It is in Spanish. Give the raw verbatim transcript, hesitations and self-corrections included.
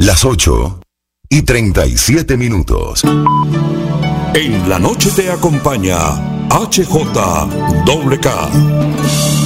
Las ocho y treinta y siete minutos. En la noche te acompaña H J K.